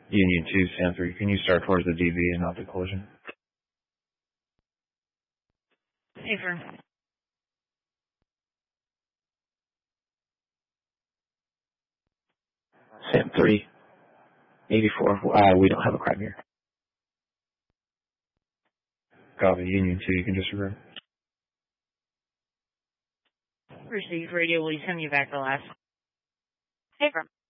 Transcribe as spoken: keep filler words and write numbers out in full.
Union two, Sam three, can you start towards the D B and not the collision? Affirm. Sam three, eighty-four, uh, we don't have a crime here. Copy, Union two, you can disregard. Receive radio, will you send me back the last? Affirm.